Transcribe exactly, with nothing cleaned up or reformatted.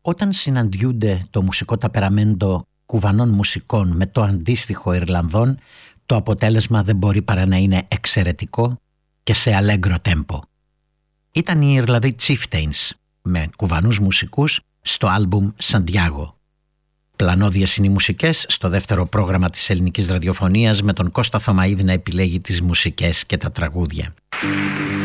Όταν συναντιούνται το μουσικό ταπεραμέντο κουβανών μουσικών με το αντίστοιχο Ιρλανδών, το αποτέλεσμα δεν μπορεί παρά να είναι εξαιρετικό και σε αλέγκρο τέμπο. Ήταν οι Ιρλανδοί Chieftains με κουβανούς μουσικούς στο άλμπουμ Σαντιάγο. Πλανώδιες είναι οι μουσικές στο δεύτερο πρόγραμμα της ελληνικής ραδιοφωνίας, με τον Κώστα Θωμαΐδη να επιλέγει τις μουσικές και τα τραγούδια.